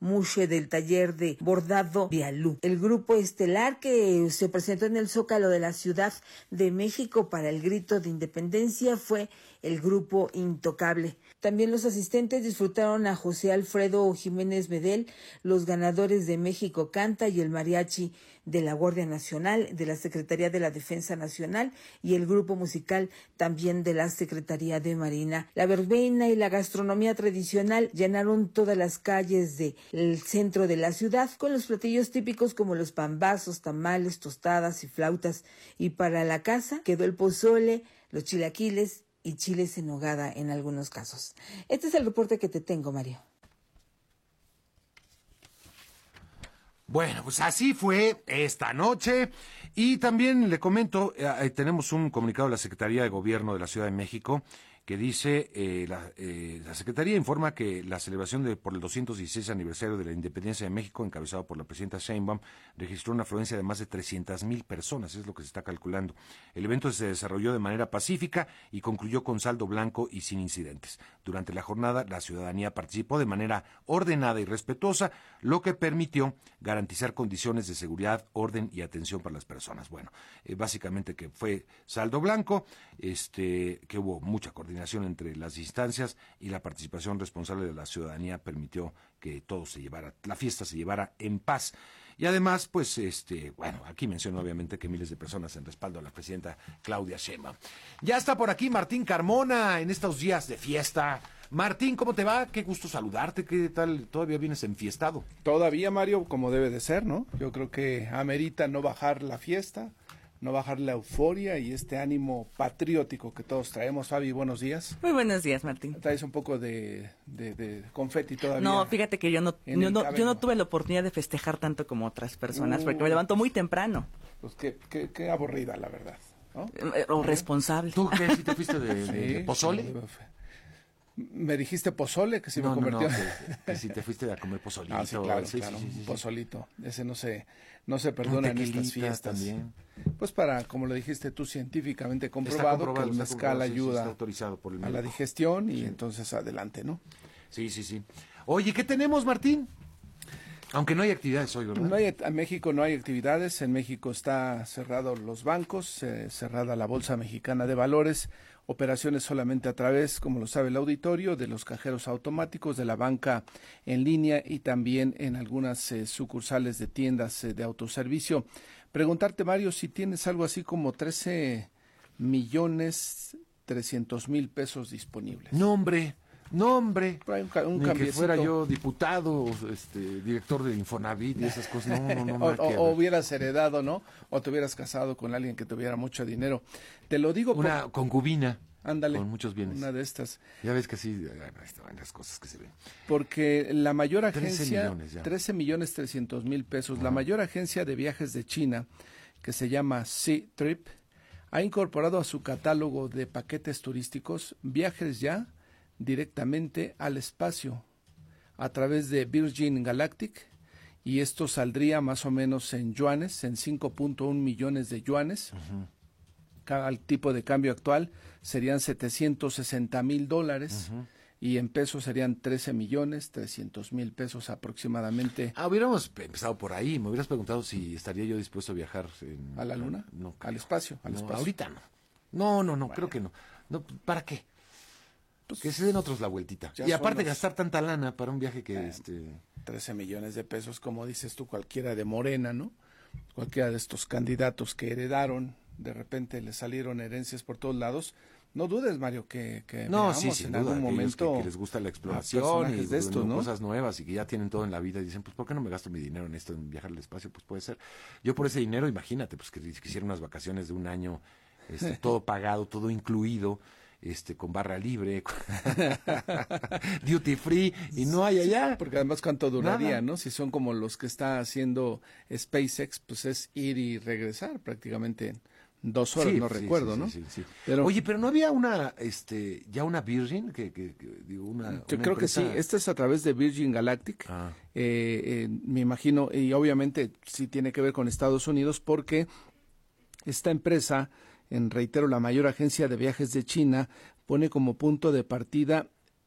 Mushe del taller de bordado Vialú. El grupo estelar que se presentó en el Zócalo de la Ciudad de México para el grito de independencia fue el grupo Intocable. También los asistentes disfrutaron a José Alfredo Jiménez Medel, los ganadores de México Canta y el mariachi de la Guardia Nacional, de la Secretaría de la Defensa Nacional y el grupo musical también de la Secretaría de Marina. La verbena y la gastronomía tradicional llenaron todas las calles del centro de la ciudad con los platillos típicos como los pambazos, tamales, tostadas y flautas. Y para la casa quedó el pozole, los chilaquiles y chiles en nogada en algunos casos. Este es el reporte que te tengo, Mario. Bueno, pues así fue esta noche. Y también le comento, tenemos un comunicado de la Secretaría de Gobierno de la Ciudad de México que dice, la Secretaría informa que la celebración por el 216 aniversario de la Independencia de México, encabezado por la presidenta Sheinbaum, registró una afluencia de más de 300,000 personas, es lo que se está calculando. El evento se desarrolló de manera pacífica y concluyó con saldo blanco y sin incidentes. Durante la jornada, la ciudadanía participó de manera ordenada y respetuosa, lo que permitió garantizar condiciones de seguridad, orden y atención para las personas. Bueno, básicamente que fue saldo blanco, que hubo mucha coordinación entre las instancias y la participación responsable de la ciudadanía permitió que todo la fiesta se llevara en paz. Y además, pues, bueno, aquí menciono obviamente que miles de personas en respaldo a la presidenta Claudia Sheinbaum. Ya está por aquí Martín Carmona en estos días de fiesta. Martín, ¿cómo te va? Qué gusto saludarte, ¿qué tal? ¿Todavía vienes enfiestado? Todavía, Mario, como debe de ser, ¿no? Yo creo que amerita no bajar la fiesta, no bajar la euforia y este ánimo patriótico que todos traemos. Fabi, buenos días. Muy buenos días, Martín. ¿Traes un poco de confeti todavía? No, fíjate que yo no tuve la oportunidad de festejar tanto como otras personas, porque me levanto muy temprano. Pues qué aburrida, la verdad, ¿no? O responsable. ¿Tú qué? ¿Si te fuiste de pozole? Me dijiste pozole, que si me convirtió. Que si te fuiste a comer pozolito. Ah, sí, claro, un pozolito. Ese no se perdona en estas fiestas. También. Pues como lo dijiste tú, científicamente comprobado que el mezcal ayuda autorizado por el a la digestión y entonces adelante, ¿no? Sí. Oye, ¿qué tenemos, Martín? Aunque no hay actividades hoy, ¿verdad? En México no hay actividades. En México está cerrado los bancos, cerrada la Bolsa Mexicana de Valores, operaciones solamente a través, como lo sabe el auditorio, de los cajeros automáticos, de la banca en línea y también en algunas sucursales de tiendas de autoservicio. Preguntarte, Mario, si tienes algo así como 13,300,000 pesos disponibles. No, hombre. Un ni que fuera yo diputado, director de Infonavit y esas cosas. No. o hubieras heredado, ¿no? O te hubieras casado con alguien que tuviera mucho dinero. Te lo digo una concubina. Ándale. Con muchos bienes. Una de estas. Ya ves que sí, las cosas que se ven. Porque la mayor agencia, 13,300,000 pesos, la mayor agencia de viajes de China, que se llama Ctrip, ha incorporado a su catálogo de paquetes turísticos viajes ya directamente al espacio a través de Virgin Galactic, y esto saldría más o menos en yuanes, en 5.1 millones de yuanes. Uh-huh. Al tipo de cambio actual serían $760,000. Uh-huh. Y en pesos serían 13,300,000 pesos aproximadamente. Hubiéramos empezado por ahí. Me hubieras preguntado si estaría yo dispuesto a viajar ¿a la luna? No, al espacio. Ahorita no. No, creo que no. ¿Para qué? Que se den otros la vueltita. Y aparte gastar tanta lana para un viaje que 13 millones de pesos, como dices tú, cualquiera de Morena, ¿no? Cualquiera de estos candidatos que heredaron, de repente le salieron herencias por todos lados. No dudes, Mario, que veamos en algún momento que les gusta la exploración y de estos, ¿no? Cosas nuevas y que ya tienen todo en la vida y dicen, pues ¿por qué no me gasto mi dinero en esto, en viajar al espacio? Pues puede ser. Yo por ese dinero, imagínate, pues que quisiera unas vacaciones de un año, todo pagado, todo incluido, con barra libre, duty free, y no hay allá. Porque además, ¿cuánto duraría, nada, no? Si son como los que está haciendo SpaceX, pues es ir y regresar prácticamente en 2 horas, recuerdo, ¿no? Sí. Pero, oye, pero no había ya una Virgin yo creo que sí. Esta es a través de Virgin Galactic. Me imagino, y obviamente sí tiene que ver con Estados Unidos, porque esta empresa, reitero, la mayor agencia de viajes de China, pone como punto de partida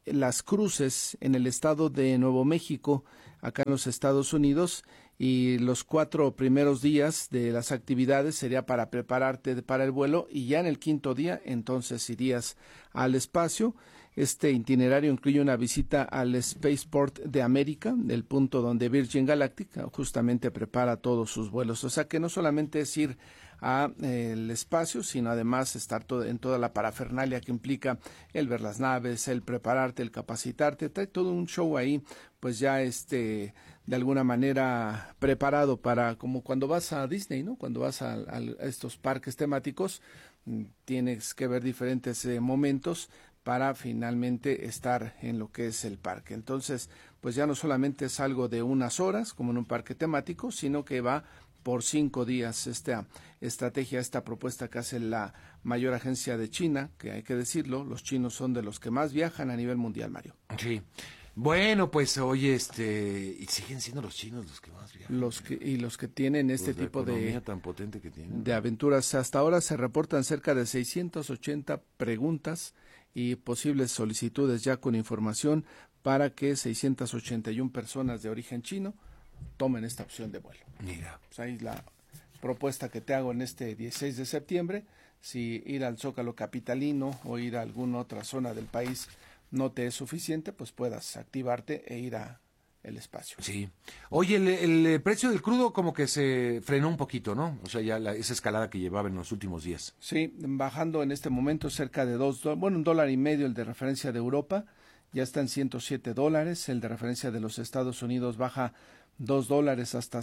las cruces en el estado de Nuevo México, acá en los Estados Unidos, y los 4 primeros días de las actividades sería para prepararte para el vuelo, y ya en el 5.º día entonces irías al espacio. Este itinerario incluye una visita al Spaceport de América, el punto donde Virgin Galactic justamente prepara todos sus vuelos. O sea que no solamente es ir al espacio, sino además estar en toda la parafernalia que implica el ver las naves, el prepararte, el capacitarte. Trae todo un show ahí, pues ya de alguna manera preparado para, como cuando vas a Disney, ¿no? Cuando vas a estos parques temáticos, tienes que ver diferentes momentos para finalmente estar en lo que es el parque. Entonces, pues ya no solamente es algo de unas horas, como en un parque temático, sino que va por 5 días esta estrategia, esta propuesta que hace la mayor agencia de China, que hay que decirlo, los chinos son de los que más viajan a nivel mundial, Mario. Sí. Bueno, pues oye, y siguen siendo los chinos los que más viajan. Los que tienen este pues tipo de tan potente que tienen, de aventuras. Hasta ahora se reportan cerca de 680 preguntas y posibles solicitudes ya con información para que 681 personas de origen chino tomen esta opción de vuelo. Mira. Pues ahí la propuesta que te hago en este 16 de septiembre, si ir al Zócalo capitalino o ir a alguna otra zona del país no te es suficiente, pues puedas activarte e ir a el espacio. Sí. Oye, el precio del crudo como que se frenó un poquito, ¿no? O sea, ya esa escalada que llevaba en los últimos días. Sí, bajando en este momento cerca de $1.50 el de referencia de Europa, ya está en $107, el de referencia de los Estados Unidos baja $2 hasta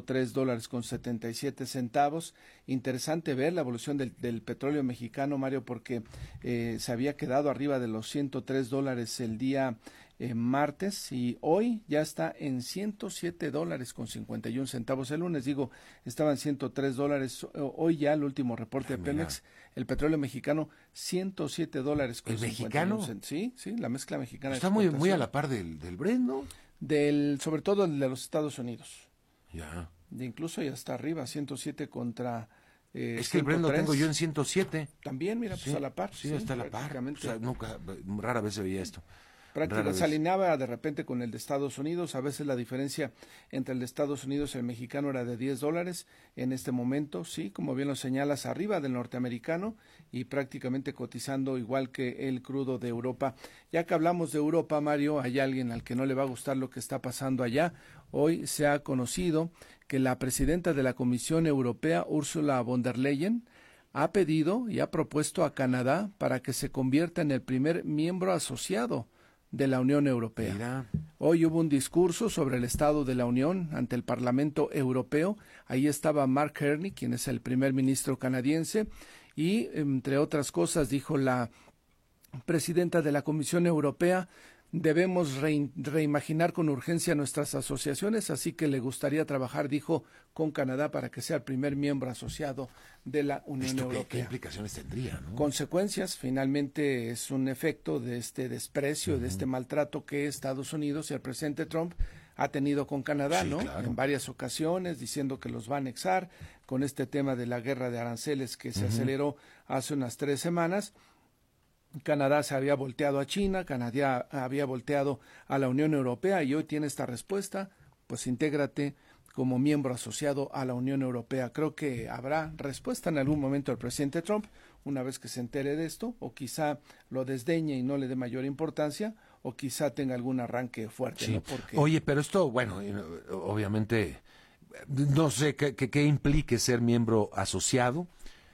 $103.77. Interesante ver la evolución del petróleo mexicano, Mario, porque se había quedado arriba de los $103 el día martes y hoy ya está en $107.51. El lunes, estaba en $103. Hoy ya el último reporte de Pemex, el petróleo mexicano, $107.51. ¿El mexicano? Sí, la mezcla mexicana. Está muy a la par del Brent, ¿no? Sobre todo el de los Estados Unidos. Ya. Incluso ya está arriba, 107 contra es que el Brent lo tengo yo en 107. También, mira, sí, pues a la par. Sí, está a la par. O sea, rara vez se veía esto. Prácticamente se alineaba de repente con el de Estados Unidos. A veces la diferencia entre el de Estados Unidos y el mexicano era de $10. En este momento, sí, como bien lo señalas, arriba del norteamericano y prácticamente cotizando igual que el crudo de Europa. Ya que hablamos de Europa, Mario, hay alguien al que no le va a gustar lo que está pasando allá. Hoy se ha conocido que la presidenta de la Comisión Europea, Ursula von der Leyen, ha pedido y ha propuesto a Canadá para que se convierta en el primer miembro asociado de la Unión Europea. Mira. Hoy hubo un discurso sobre el estado de la Unión ante el Parlamento Europeo. Ahí estaba Mark Carney, quien es el primer ministro canadiense, y entre otras cosas dijo la presidenta de la Comisión Europea: debemos reimaginar con urgencia nuestras asociaciones, así que le gustaría trabajar, dijo, con Canadá para que sea el primer miembro asociado de la Unión Europea. ¿Qué implicaciones tendría, no? Consecuencias, finalmente es un efecto de este desprecio, de este maltrato que Estados Unidos y el presidente Trump ha tenido con Canadá, sí, ¿no? Claro. En varias ocasiones, diciendo que los va a anexar, con este tema de la guerra de aranceles que se aceleró hace unas 3 semanas. Canadá se había volteado a China, Canadá había volteado a la Unión Europea y hoy tiene esta respuesta: pues intégrate como miembro asociado a la Unión Europea. Creo que habrá respuesta en algún momento del presidente Trump, una vez que se entere de esto, o quizá lo desdeñe y no le dé mayor importancia, o quizá tenga algún arranque fuerte. Sí. ¿No? Porque... Oye, pero esto, bueno, obviamente, no sé qué implique ser miembro asociado.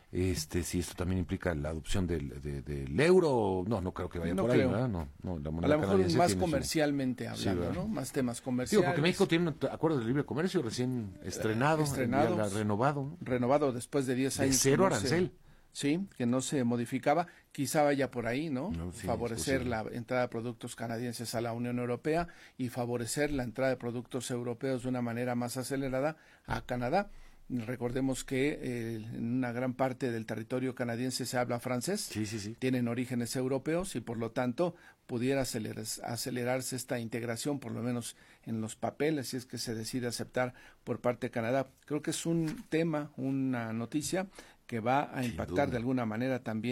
Si esto también implica la adopción del euro, no creo que vaya por ahí, ¿verdad? No, la moneda a lo mejor más tiene comercialmente hablando, ¿no? Más temas comerciales. Digo, porque México tiene un acuerdo de libre comercio recién estrenado, renovado, ¿no? Renovado después de 10 años. De cero arancel. Sí, que no se modificaba. Quizá vaya por ahí, ¿no? Sí, favorecer la entrada de productos canadienses a la Unión Europea y favorecer la entrada de productos europeos de una manera más acelerada a Canadá. Recordemos que en una gran parte del territorio canadiense se habla francés, sí. Tienen orígenes europeos y por lo tanto pudiera acelerarse esta integración, por lo menos en los papeles, si es que se decide aceptar por parte de Canadá. Creo que es un tema, una noticia que va a impactar de alguna manera también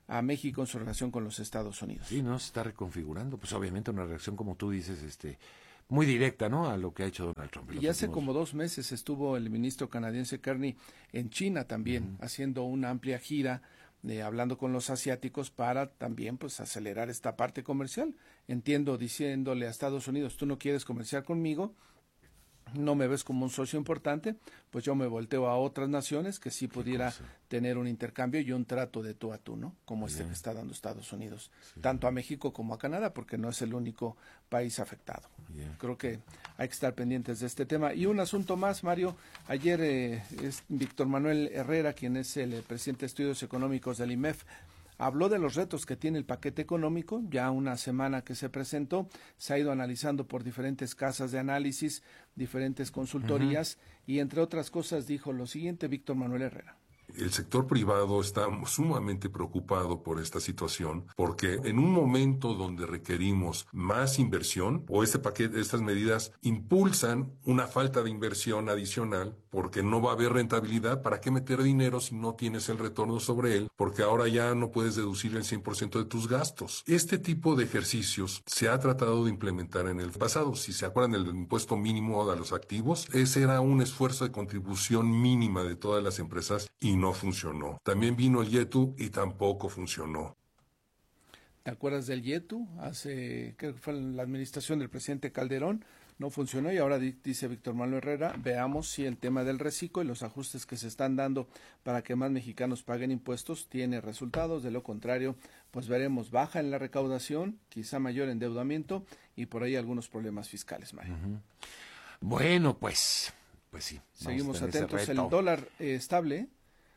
a México en su relación con los Estados Unidos. Sí, no se está reconfigurando, pues obviamente una reacción, como tú dices, muy directa, ¿no?, a lo que ha hecho Donald Trump. Y hace como 2 meses estuvo el ministro canadiense Carney en China también, haciendo una amplia gira, hablando con los asiáticos para también pues acelerar esta parte comercial. Entiendo, diciéndole a Estados Unidos, tú no quieres comerciar conmigo, no me ves como un socio importante, pues yo me volteo a otras naciones que sí pudiera tener un intercambio y un trato de tú a tú, ¿no? Como que está dando Estados Unidos, tanto a México como a Canadá, porque no es el único país afectado. Creo que hay que estar pendientes de este tema. Y un asunto más, Mario, ayer es Víctor Manuel Herrera, quien es el presidente de Estudios Económicos del IMEF, habló de los retos que tiene el paquete económico. Ya una semana que se presentó, se ha ido analizando por diferentes casas de análisis, diferentes consultorías, y entre otras cosas dijo lo siguiente Víctor Manuel Herrera. El sector privado está sumamente preocupado por esta situación, porque en un momento donde requerimos más inversión, o estas medidas impulsan una falta de inversión adicional, porque no va a haber rentabilidad. ¿Para qué meter dinero si no tienes el retorno sobre él? Porque ahora ya no puedes deducir el 100% de tus gastos. Este tipo de ejercicios se ha tratado de implementar en el pasado. Si se acuerdan del impuesto mínimo a los activos, ese era un esfuerzo de contribución mínima de todas las empresas y no funcionó. También vino el YETU y tampoco funcionó. ¿Te acuerdas del YETU? Creo que fue en la administración del presidente Calderón, no funcionó, y ahora dice Víctor Manuel Herrera, veamos si el tema del reciclo y los ajustes que se están dando para que más mexicanos paguen impuestos tiene resultados. De lo contrario, pues veremos baja en la recaudación, quizá mayor endeudamiento y por ahí algunos problemas fiscales, Mario. Bueno, pues sí. Seguimos atentos. El dólar estable,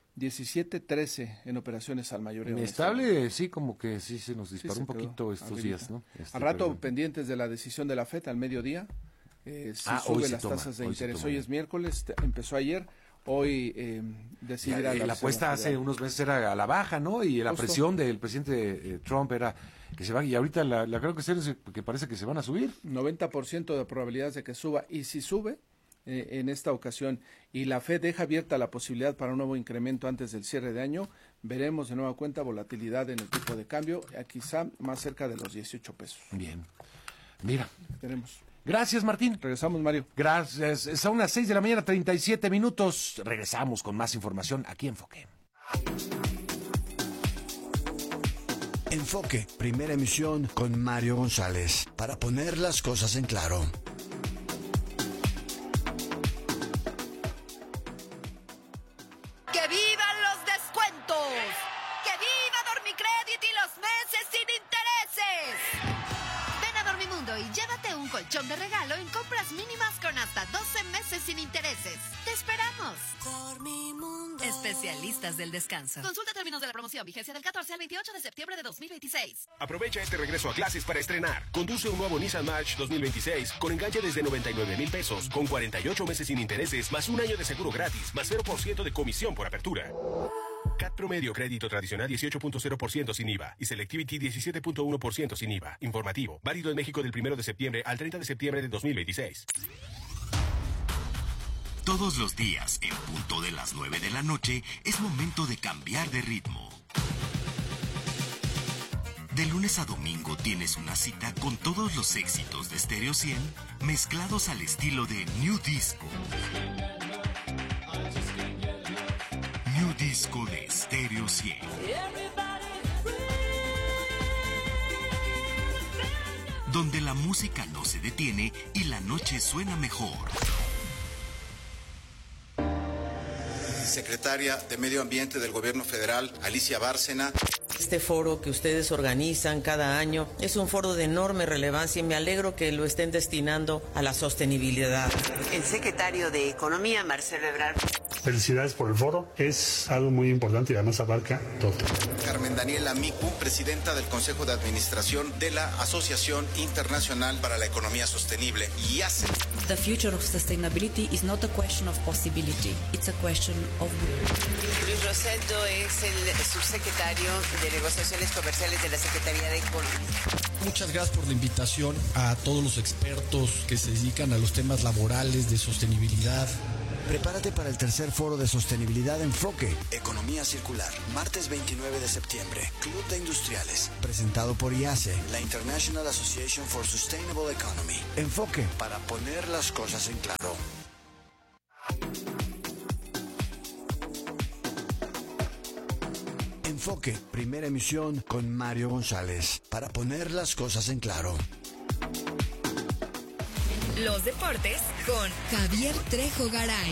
17.13 en operaciones al mayoreo. Estable, sí, como que sí se nos disparó un poquito estos días, ¿no? Al rato, pendientes de la decisión de la FED al mediodía, sube las tasas de interés. Hoy es miércoles, empezó ayer, hoy decidirá la apuesta hace unos meses era a la baja, ¿no? Y la presión del presidente Trump era que se va, y ahorita la creo que parece que se van a subir. 90% de probabilidades de que suba, y si sube en esta ocasión y la FED deja abierta la posibilidad para un nuevo incremento antes del cierre de año, veremos de nueva cuenta volatilidad en el tipo de cambio, quizá más cerca de los 18 pesos. Bien, mira. Tenemos. Gracias, Martín. Regresamos, Mario. Gracias. Son las 6 de la mañana, 37 minutos. Regresamos con más información aquí en Enfoque. Enfoque, primera emisión con Mario González, para poner las cosas en claro. ¡Que vivan los descuentos! ¡Que viva Dormicrédito y los meses sin intereses! Ven a Dormimundo y llévate un colchón de regalo en compras mínimas con hasta 12 meses sin intereses. ¡Te esperamos! Dormimundo. Especialistas del descanso. Consulta términos de la promoción. Vigencia del 14 al 28 de septiembre de 2026. Aprovecha este regreso a clases para estrenar. Conduce un nuevo Nissan March 2026 con enganche desde 99,000 pesos, con 48 meses sin intereses, más un año de seguro gratis, más 0% de comisión por apertura. CAT promedio crédito tradicional 18.0% sin IVA y Selectivity 17.1% sin IVA. Informativo. Válido en México del 1 de septiembre al 30 de septiembre de 2026. Todos los días, en punto de las 9 de la noche, es momento de cambiar de ritmo. De lunes a domingo tienes una cita con todos los éxitos de Stereo 100 mezclados al estilo de New Disco. New Disco de Stereo 100. Donde la música no se detiene y la noche suena mejor. Secretaria de Medio Ambiente del Gobierno Federal, Alicia Bárcena. Este foro que ustedes organizan cada año es un foro de enorme relevancia y me alegro que lo estén destinando a la sostenibilidad. El secretario de Economía, Marcelo Ebrard. Felicidades por el foro, es algo muy importante y además abarca todo. Carmen Daniela Micu, presidenta del Consejo de Administración de la Asociación Internacional para la Economía Sostenible, IASE. The future of sustainability is not a question of possibility, it's a question of will. Luis Rosendo es el subsecretario de Negociaciones Comerciales de la Secretaría de Economía. Muchas gracias por la invitación a todos los expertos que se dedican a los temas laborales de sostenibilidad. Prepárate para el tercer foro de sostenibilidad Enfoque, Economía Circular, martes 29 de septiembre, Club de Industriales, presentado por IACE, la International Association for Sustainable Economy. Enfoque, para poner las cosas en claro. Enfoque, primera emisión con Mario González, para poner las cosas en claro. Los deportes con Javier Trejo Garay.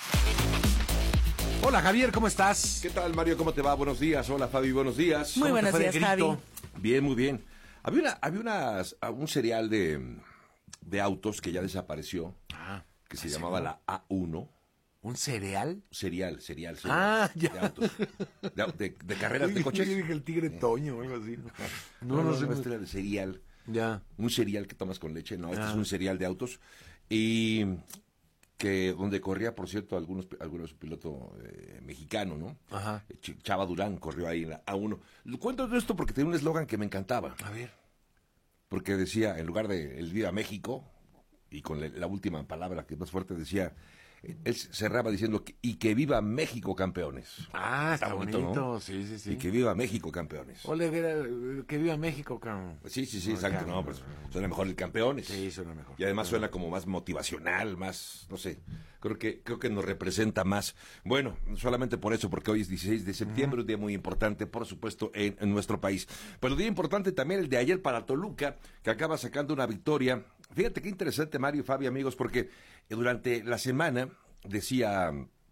Hola Javier, ¿cómo estás? ¿Qué tal, Mario? ¿Cómo te va? Buenos días. Hola Fabi, buenos días. Muy buenos días, Javi. Bien, muy bien. Había un serial de autos que ya desapareció, que se llamaba la A1. ¿Un cereal? Serial. Ah, ya. De autos. De carreras de coches. Yo dije el tigre Toño o algo así. No sé. Este era de cereal. Ya. Un cereal que tomas con leche. No, este es un cereal de autos. Y que donde corría, por cierto, algunos piloto mexicano, ¿no? Ajá. Chava Durán corrió ahí en la A1. Cuento de esto porque tenía un eslogan que me encantaba. A ver. Porque decía, en lugar de el Viva México, y con la última palabra que más fuerte decía, él cerraba diciendo y que viva México campeones. Ah, está bonito, ¿no? Sí. Y que viva México campeones. Ole, que viva México, cabrón. Sí, exacto. No, pues suena mejor el campeones. Sí, suena mejor. Y además suena como más motivacional, más, no sé, creo que nos representa más. Bueno, solamente por eso, porque hoy es 16 de septiembre, un día muy importante, por supuesto, en nuestro país. Pero día importante también el de ayer para Toluca, que acaba sacando una victoria. Fíjate qué interesante, Mario y Fabi, amigos, porque durante la semana decía,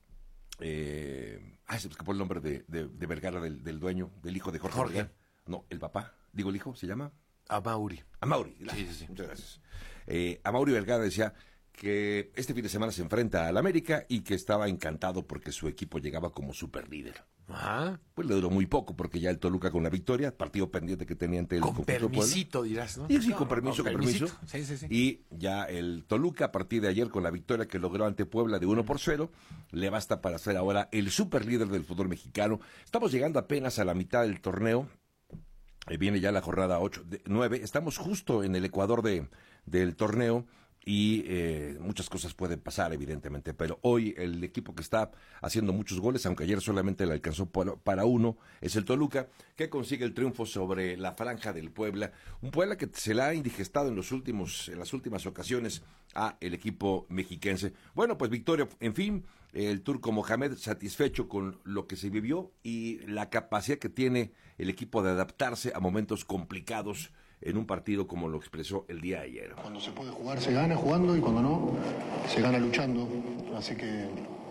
se me escapó el nombre de Vergara, del dueño, del hijo de Jorge. Vergara. No, el papá, digo el hijo, ¿se llama? Amauri. Sí. Muchas gracias. Amauri Vergara decía que este fin de semana se enfrenta al América y que estaba encantado porque su equipo llegaba como superlíder. Ajá. Pues le duró muy poco porque ya el Toluca con la victoria, partido pendiente que tenía ante el con permisito dirás, ¿no? Sí, con permiso. Sí. Y ya el Toluca a partir de ayer con la victoria que logró ante Puebla de 1-0, le basta para ser ahora el superlíder del fútbol mexicano. Estamos llegando apenas a la mitad del torneo. Viene ya la jornada 9. Estamos justo en el ecuador del torneo. Y muchas cosas pueden pasar, evidentemente, pero hoy el equipo que está haciendo muchos goles, aunque ayer solamente le alcanzó para uno, es el Toluca, que consigue el triunfo sobre la franja del Puebla, un Puebla que se la ha indigestado en las últimas ocasiones a el equipo mexiquense. Bueno, pues victoria, en fin, el turco Mohamed satisfecho con lo que se vivió y la capacidad que tiene el equipo de adaptarse a momentos complicados en un partido como lo expresó el día de ayer. Cuando se puede jugar se gana jugando y cuando no, se gana luchando. Así que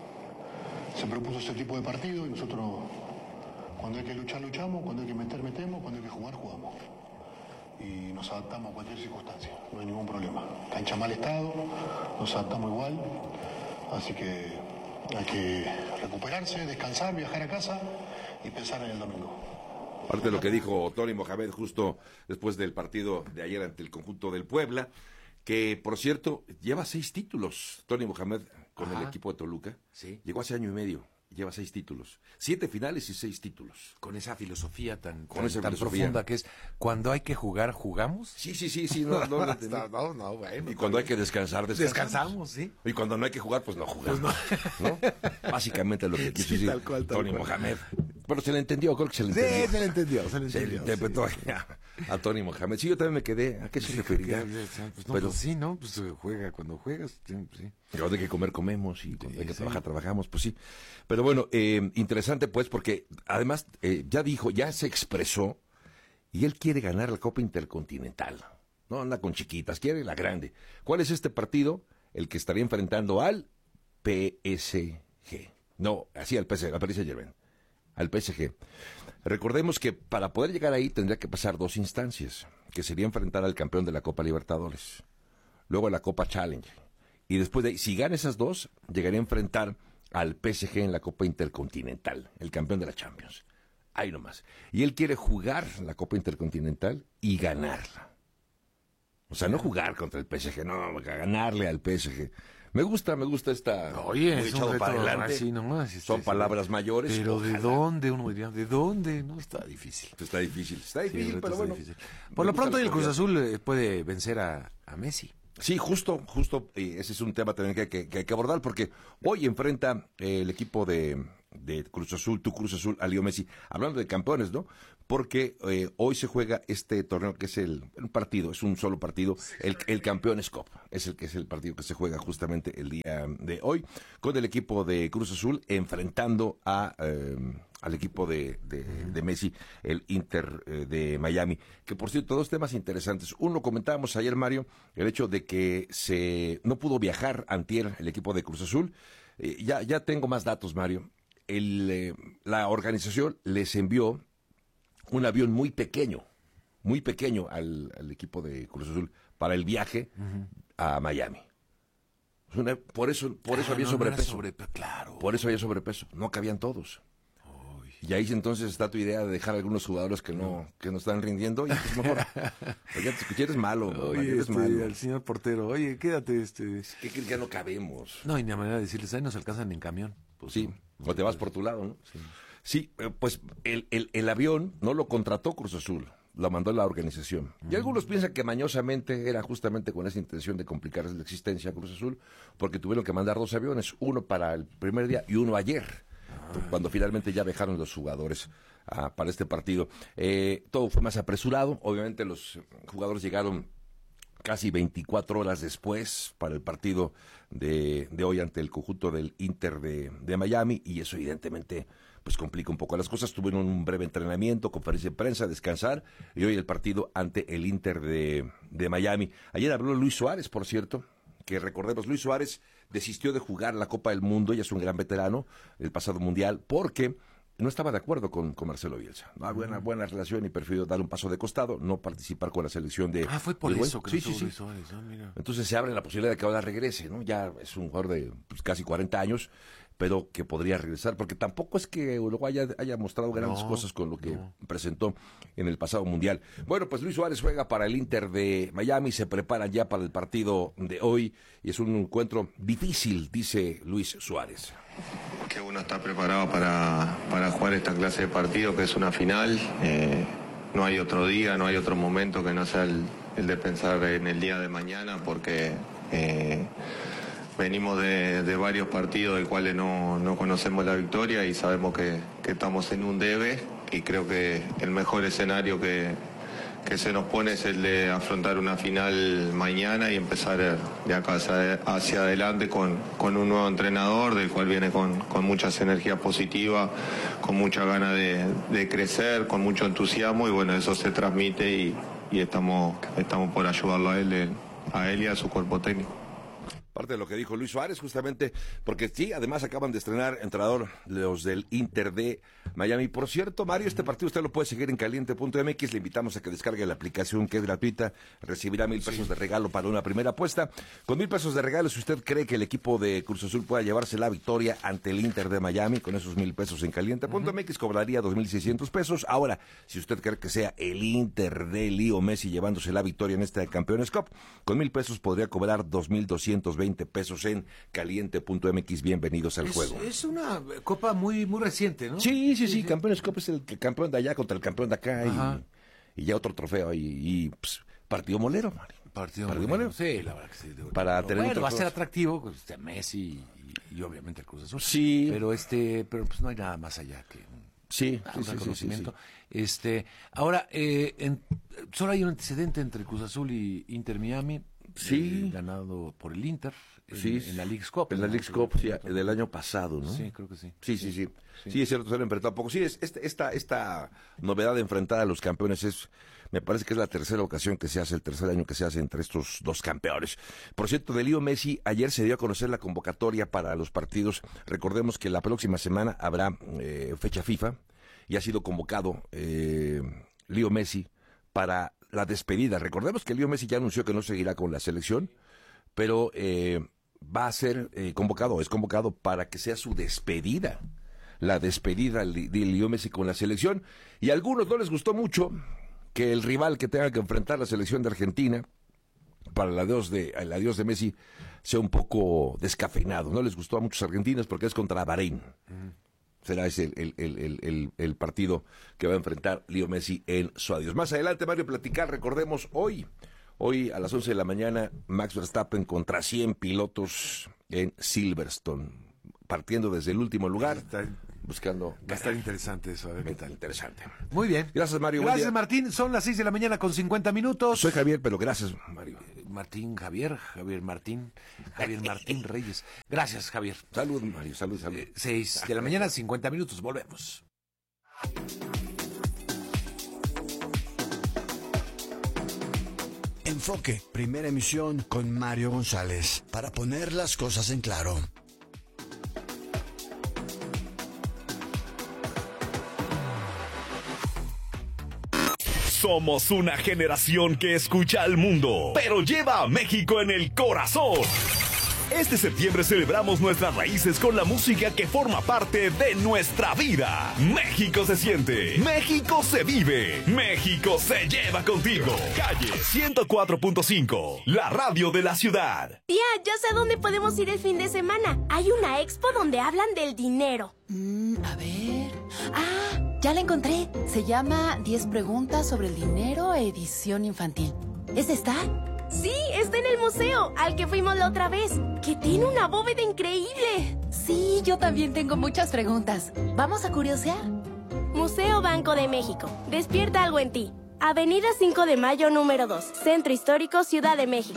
se propuso ese tipo de partido y nosotros cuando hay que luchar luchamos, cuando hay que meter metemos, cuando hay que jugar jugamos. Y nos adaptamos a cualquier circunstancia, no hay ningún problema. Cancha mal estado, nos adaptamos igual. Así que hay que recuperarse, descansar, viajar a casa y pensar en el domingo. Parte de lo que dijo Tony Mohamed justo después del partido de ayer ante el conjunto del Puebla, que por cierto lleva 6 títulos, Tony Mohamed con el equipo de Toluca. Sí. Llegó hace año y medio, lleva 6 títulos, 7 finales y 6 títulos. Con esa filosofía tan filosofía profunda que es, cuando hay que jugar, ¿jugamos? Sí, no, bueno. Y cuando hay que descansar, descansamos, sí. Y cuando no hay que jugar, pues no jugamos. ¿No? Básicamente lo que quiso decir Tony Mohamed. Pero se le entendió, creo que se le entendió. Sí, se le interpretó a Tony Mohamed. Sí, yo también me quedé. ¿A qué se refería? Pues no, pero sí, ¿no? Pues juega cuando juegas. Sí. Cuando hay que comer, comemos. Y cuando hay que trabajar, trabajamos. Pues sí. Pero bueno, interesante pues porque además ya se expresó y él quiere ganar la Copa Intercontinental. No anda con chiquitas, quiere la grande. ¿Cuál es este partido? El que estaría enfrentando al PSG. No, así al PSG, al Paris Saint-Germain. Al PSG. Recordemos que para poder llegar ahí tendría que pasar 2 instancias, que sería enfrentar al campeón de la Copa Libertadores, luego a la Copa Challenge, y después de ahí, si gana esas 2, llegaría a enfrentar al PSG en la Copa Intercontinental, el campeón de la Champions. Ahí nomás. Y él quiere jugar la Copa Intercontinental y ganarla. O sea, no jugar contra el PSG, no, ganarle al PSG. Me gusta esta... Oye, es echado un para adelante. Así nomás, Son palabras mayores. Pero ojalá. ¿De dónde? Uno diría, ¿de dónde? No, está difícil. Está difícil, pero bueno. Difícil. Por lo pronto el Cruz Azul puede vencer a Messi. Sí, justo, ese es un tema también que hay que abordar, porque hoy enfrenta el equipo de Cruz Azul, tu Cruz Azul, a Leo Messi, hablando de campeones, ¿no? Porque hoy se juega este torneo que es un partido, es un solo partido, el Campeones Cup, es el partido que se juega justamente el día de hoy, con el equipo de Cruz Azul enfrentando al equipo de Messi, el Inter de Miami, que por cierto, dos temas interesantes. Uno, comentábamos ayer, Mario, el hecho de que no pudo viajar antier el equipo de Cruz Azul. Ya tengo más datos, Mario. La organización les envió un avión muy pequeño al equipo de Cruz Azul para el viaje a Miami. Por eso había sobrepeso. Claro. Por eso había sobrepeso. No cabían todos. Y ahí entonces está tu idea de dejar a algunos jugadores que no están rindiendo, y pues mejor. Ya te escuché, eres malo. Oye, eres malo. el señor portero, oye, quédate. ¿Qué crees que ya no cabemos? No hay ni manera de decirles, ahí nos alcanzan en camión. Pues sí, o te vas por tu lado, ¿no? Sí, pues el avión no lo contrató Cruz Azul, lo mandó la organización. Y algunos piensan que mañosamente era justamente con esa intención de complicarles la existencia a Cruz Azul, porque tuvieron que mandar 2 aviones, uno para el primer día y uno ayer, cuando finalmente ya viajaron los jugadores para este partido. Todo fue más apresurado, obviamente los jugadores llegaron casi 24 horas después para el partido de hoy ante el conjunto del Inter de Miami, y eso evidentemente pues complica un poco las cosas. Tuvieron un breve entrenamiento, conferencia de prensa, descansar, y hoy el partido ante el Inter de Miami. Ayer habló Luis Suárez, por cierto, que recordemos, Luis Suárez desistió de jugar la Copa del Mundo, ya es un gran veterano, el pasado Mundial, porque no estaba de acuerdo con Marcelo Bielsa. No había una buena relación y prefirió dar un paso de costado, no participar con la selección de... fue por eso que sí. Luis Suárez, mira. Entonces se abre la posibilidad de que ahora regrese, ¿no? Ya es un jugador de casi 40 años, pero que podría regresar, porque tampoco es que Uruguay haya mostrado grandes cosas con lo que presentó en el pasado Mundial. Bueno, pues Luis Suárez juega para el Inter de Miami, se preparan ya para el partido de hoy, y es un encuentro difícil, dice Luis Suárez. Que uno está preparado para jugar esta clase de partido, que es una final. No hay otro día, no hay otro momento que no sea el de pensar en el día de mañana, porque venimos de varios partidos de cuales no conocemos la victoria y sabemos que estamos en un debe, y creo que el mejor escenario que se nos pone es el de afrontar una final mañana y empezar de acá hacia adelante con un nuevo entrenador, del cual viene con muchas energías positivas, con mucha ganas de crecer, con mucho entusiasmo, y bueno, eso se transmite y estamos por ayudarlo a él y a su cuerpo técnico. Parte de lo que dijo Luis Suárez, justamente, porque sí, además acaban de estrenar entrenador los del Inter de Miami. Por cierto, Mario, este partido usted lo puede seguir en caliente.mx, le invitamos a que descargue la aplicación, que es gratuita, recibirá 1,000 pesos de regalo para una primera apuesta. Con 1,000 pesos de regalo, si usted cree que el equipo de Cruz Azul pueda llevarse la victoria ante el Inter de Miami, con esos 1,000 pesos en caliente.mx, cobraría 2,600 pesos. Ahora, si usted cree que sea el Inter de Leo Messi llevándose la victoria en esta Campeones Cup, con 1,000 pesos podría cobrar 2,220 pesos en caliente.mx. Bienvenidos al juego. Es una copa muy reciente, ¿no? Sí. Campeones Cup es el campeón de allá contra el campeón de acá, y ya otro trofeo y pues, partido molero, Mario. Partido molero. Sí, la verdad que sí. Para tener va a ser atractivo, pues, Messi y obviamente el Cruz Azul. Sí. Pero pues no hay nada más allá que un reconocimiento. Sí. Ahora, solo hay un antecedente entre Cruz Azul y Inter Miami. Sí. Ganado por el Inter en la Leagues Cup. En la Leagues Cup, sí, del año pasado, ¿no? Sí, creo que sí. Sí. Sí, es cierto, se han enfrentado poco. Sí, esta novedad de enfrentar a los campeones me parece que es la tercera ocasión que se hace, el tercer año que se hace entre estos dos campeones. Por cierto, de Leo Messi, ayer se dio a conocer la convocatoria para los partidos. Recordemos que la próxima semana habrá fecha FIFA y ha sido convocado Leo Messi para la despedida. Recordemos que Leo Messi ya anunció que no seguirá con la selección, pero va a ser es convocado para que sea su despedida, la despedida de Leo Messi con la selección. Y a algunos no les gustó mucho que el rival que tenga que enfrentar la selección de Argentina para el adiós de Messi sea un poco descafeinado. No les gustó a muchos argentinos porque es contra Bahrein. Será ese el partido que va a enfrentar Leo Messi en su adiós. Más adelante, Mario, recordemos, hoy Hoy a las 11 de la mañana, Max Verstappen contra 100 pilotos en Silverstone, partiendo desde el último lugar, buscando... Va a estar interesante eso, a ver qué tal. Interesante. Muy bien. Gracias, Mario. Gracias, Martín. Son las 6 de la mañana con 50 minutos. Soy Javier, pero gracias, Mario. Javier Martín Reyes. Gracias, Javier. Salud, Mario, salud. 6 de la mañana, 50 minutos. Volvemos. Enfoque, primera emisión con Mario González, para poner las cosas en claro. Somos una generación que escucha al mundo, pero lleva a México en el corazón. Este septiembre celebramos nuestras raíces con la música que forma parte de nuestra vida. México se siente, México se vive, México se lleva contigo. Calle 104.5, la radio de la ciudad. Tía, yo sé dónde podemos ir el fin de semana. Hay una expo donde hablan del dinero. A ver... ya la encontré. Se llama 10 preguntas sobre el dinero, edición infantil. ¿Es esta? Sí, está en el museo, al que fuimos la otra vez, que tiene una bóveda increíble. Sí, yo también tengo muchas preguntas. ¿Vamos a curiosear? Museo Banco de México. Despierta algo en ti. Avenida 5 de Mayo, número 2. Centro Histórico, Ciudad de México.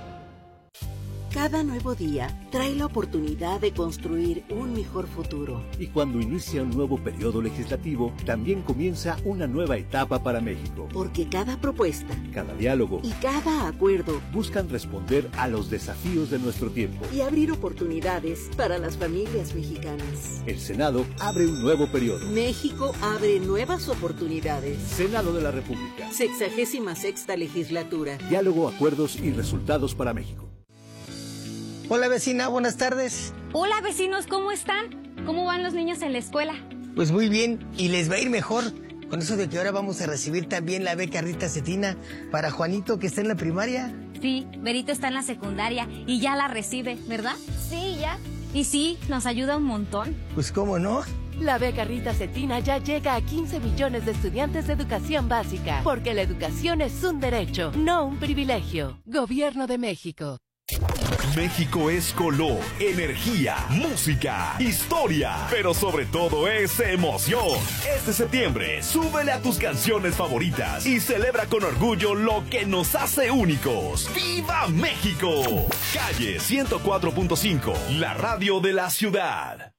Cada nuevo día trae la oportunidad de construir un mejor futuro. Y cuando inicia un nuevo periodo legislativo, también comienza una nueva etapa para México. Porque cada propuesta, cada diálogo y cada acuerdo buscan responder a los desafíos de nuestro tiempo y abrir oportunidades para las familias mexicanas. El Senado abre un nuevo periodo. México abre nuevas oportunidades. Senado de la República. 66ª legislatura. Diálogo, acuerdos y resultados para México. Hola vecina, buenas tardes. Hola vecinos, ¿cómo están? ¿Cómo van los niños en la escuela? Pues muy bien, y les va a ir mejor con eso de que ahora vamos a recibir también la beca Rita Cetina para Juanito, que está en la primaria. Sí, Berito está en la secundaria y ya la recibe, ¿verdad? Sí, ya. Y sí, nos ayuda un montón. Pues cómo no. La beca Rita Cetina ya llega a 15 millones de estudiantes de educación básica, porque la educación es un derecho, no un privilegio. Gobierno de México. México es color, energía, música, historia, pero sobre todo es emoción. Este septiembre, súbele a tus canciones favoritas y celebra con orgullo lo que nos hace únicos. ¡Viva México! Calle 104.5, la radio de la ciudad.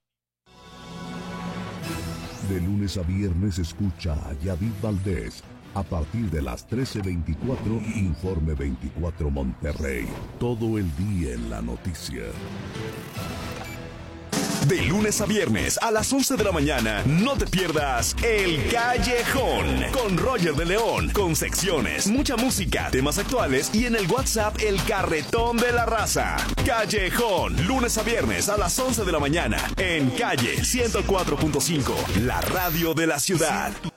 De lunes a viernes escucha a Yadid Valdés. A partir de las 13:24, Informe 24 Monterrey. Todo el día en la noticia. De lunes a viernes a las 11 de la mañana, no te pierdas El Callejón con Roger de León, con secciones, mucha música, temas actuales y en el WhatsApp El Carretón de la Raza. Callejón, lunes a viernes a las 11 de la mañana en Calle 104.5, la radio de la ciudad.